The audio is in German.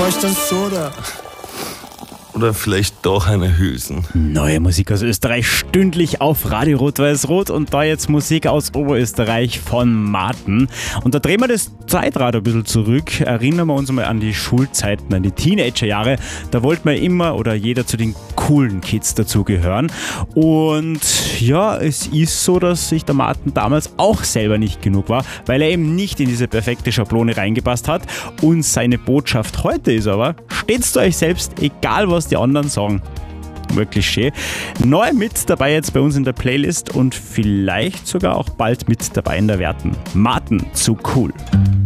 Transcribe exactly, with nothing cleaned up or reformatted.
bräuchte ein Soda. Oder vielleicht doch eine Hülsen. Neue Musik aus Österreich stündlich auf Radio Rot-Weiß-Rot und da jetzt Musik aus Oberösterreich von Martin. Und da drehen wir das Zeitrad ein bisschen zurück, erinnern wir uns mal an die Schulzeiten, an die Teenagerjahre. Da wollte man immer oder jeder zu den coolen Kids dazugehören. Und ja, es ist so, dass sich der Martin damals auch selber nicht genug war, weil er eben nicht in diese perfekte Schablone reingepasst hat. Und seine Botschaft heute ist aber, steht zu euch selbst, egal was die anderen sagen. Wirklich schön. Neu mit dabei jetzt bei uns in der Playlist und vielleicht sogar auch bald mit dabei in der Werten. Martin zu cool.